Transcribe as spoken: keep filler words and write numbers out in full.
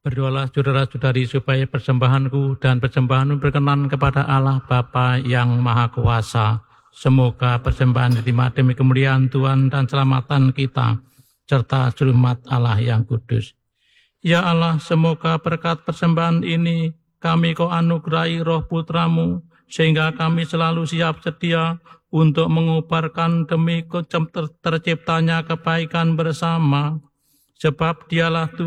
Berdoalah saudara-saudari supaya persembahanku dan persembahanmu berkenan kepada Allah Bapa yang Maha Kuasa. Semoga persembahan diterima demi kemuliaan Tuhan dan selamatan kita, serta seluruh umat Allah yang kudus. Ya Allah, semoga berkat persembahan ini kami kau anugerahi roh putramu, sehingga kami selalu siap sedia untuk mengubarkan demi terciptanya kebaikan bersama. Sebab dialah Tuhan